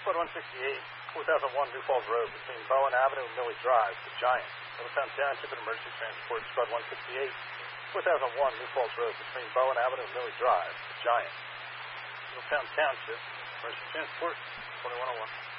Squad 168, 4001 New Falls Road between Bowen Avenue and Millie Drive, the Giant. Middletown Township and Emergency Transport Squad 168, 4001 New Falls Road between Bowen Avenue and Millie Drive, the Giant. Middletown Township, Emergency Transport 2101.